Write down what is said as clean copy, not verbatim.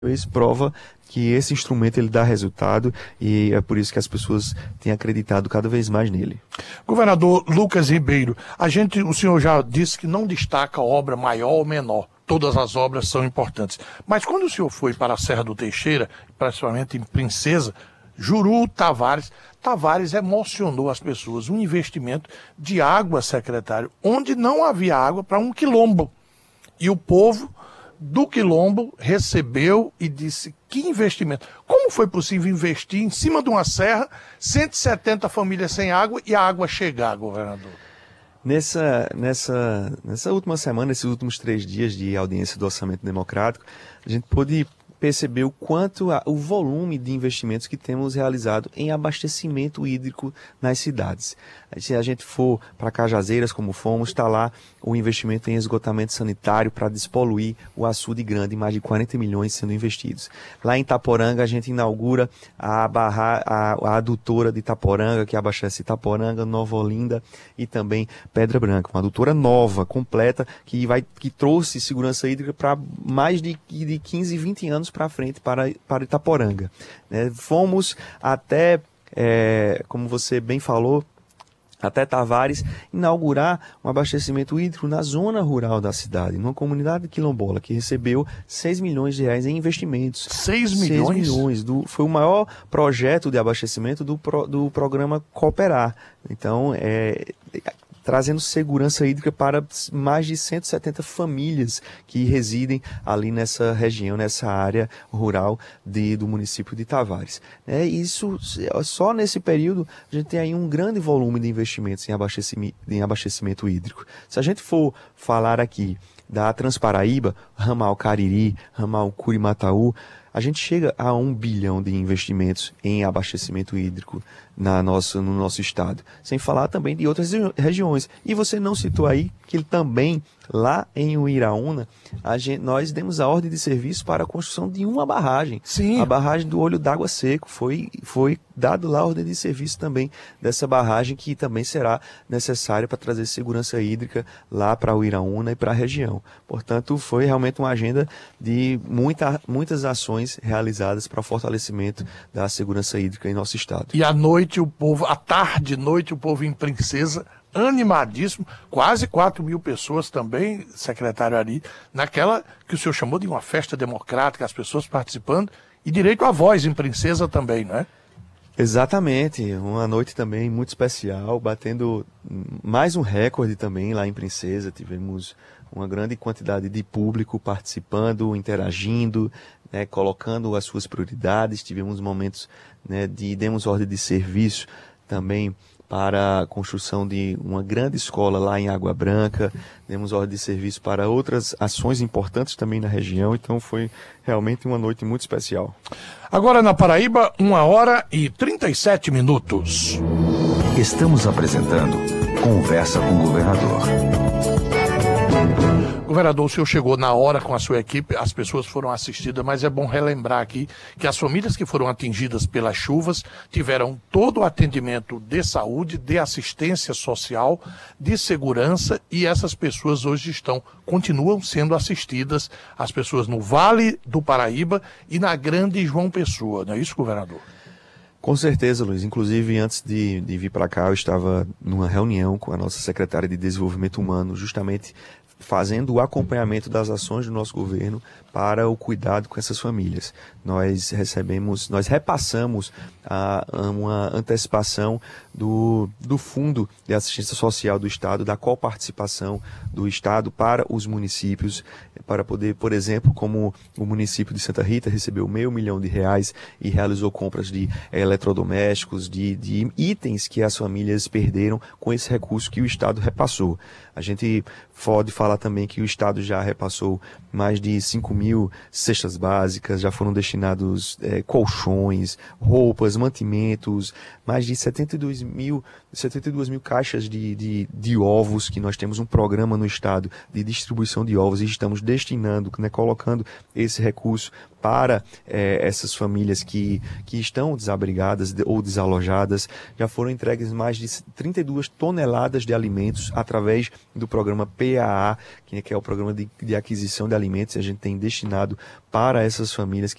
Isso prova que esse instrumento ele dá resultado e é por isso que as pessoas têm acreditado cada vez mais nele. Governador Lucas Ribeiro, o senhor já disse que não destaca obra maior ou menor. Todas as obras são importantes. Mas quando o senhor foi para a Serra do Teixeira, principalmente em Princesa, Juru Tavares emocionou as pessoas. Um investimento de água, secretário, onde não havia água para um quilombo. E o povo do quilombo recebeu e disse: que investimento. Como foi possível investir em cima de uma serra, 170 famílias sem água e a água chegar, governador? Nessa última semana, nesses últimos 3 dias de audiência do Orçamento Democrático, a gente pôde perceber o volume de investimentos que temos realizado em abastecimento hídrico nas cidades. Se a gente for para Cajazeiras, como fomos, está lá o investimento em esgotamento sanitário para despoluir o açude grande, mais de 40 milhões sendo investidos. Lá em Itaporanga, a gente inaugura a adutora de Itaporanga, que abastece Itaporanga, Nova Olinda e também Pedra Branca. Uma adutora nova, completa, que trouxe segurança hídrica para mais de 15, 20 anos para frente para Itaporanga. Fomos até, como você bem falou, até Tavares, inaugurar um abastecimento hídrico na zona rural da cidade, numa comunidade quilombola, que recebeu 6 milhões de reais em investimentos. 6 milhões? 6 milhões. Foi o maior projeto de abastecimento do programa Cooperar. Então, trazendo segurança hídrica para mais de 170 famílias que residem ali nessa região, nessa área rural do município de Tavares. Isso, só nesse período, a gente tem aí um grande volume de investimentos em abastecimento hídrico. Se a gente for falar aqui da Transparaíba, ramal Cariri, ramal Curimataú, a gente chega a 1 bilhão de investimentos em abastecimento hídrico no nosso estado. Sem falar também de outras regiões. E você não citou aí que também, lá em Uiraúna, nós demos a ordem de serviço para a construção de uma barragem. Sim. A barragem do Olho d'Água Seco. Foi dado lá a ordem de serviço também dessa barragem, que também será necessária para trazer segurança hídrica lá para Uiraúna e para a região. Portanto, foi realmente uma agenda de muitas ações realizadas para o fortalecimento da segurança hídrica em nosso estado. E à tarde e noite, o povo em Princesa, animadíssimo, quase 4 mil pessoas também, secretário Ari, naquela que o senhor chamou de uma festa democrática, as pessoas participando, e direito à voz em Princesa também, não é? Exatamente, uma noite também muito especial, batendo mais um recorde também lá em Princesa. Tivemos uma grande quantidade de público participando, interagindo, colocando as suas prioridades. Tivemos momentos, demos ordem de serviço também para a construção de uma grande escola lá em Água Branca, demos ordem de serviço para outras ações importantes também na região, então foi realmente uma noite muito especial. Agora na Paraíba, 1h37. Estamos apresentando Conversa com o Governador. Governador, o senhor chegou na hora com a sua equipe, as pessoas foram assistidas, mas é bom relembrar aqui que as famílias que foram atingidas pelas chuvas tiveram todo o atendimento de saúde, de assistência social, de segurança, e essas pessoas hoje continuam sendo assistidas, as pessoas no Vale do Paraíba e na Grande João Pessoa, não é isso, governador? Com certeza, Luiz. Inclusive, antes de vir para cá, eu estava numa reunião com a nossa secretária de Desenvolvimento Humano, justamente fazendo o acompanhamento das ações do nosso governo para o cuidado com essas famílias. Nós repassamos uma antecipação do Fundo de Assistência Social do Estado, da coparticipação do Estado para os municípios, para poder, por exemplo, como o município de Santa Rita recebeu R$500 mil e realizou compras de eletrodomésticos, de itens que as famílias perderam com esse recurso que o Estado repassou. A gente pode falar também que o Estado já repassou mais de 5.000 cestas básicas, já foram destinados colchões, roupas, mantimentos, mais de 72 mil caixas de ovos, que nós temos um programa no Estado de distribuição de ovos e estamos destinando, colocando esse recurso para essas famílias que estão desabrigadas ou desalojadas. Já foram entregues mais de 32 toneladas de alimentos através do programa PAA, que é o Programa de Aquisição de Alimentos, e a gente tem destinado para essas famílias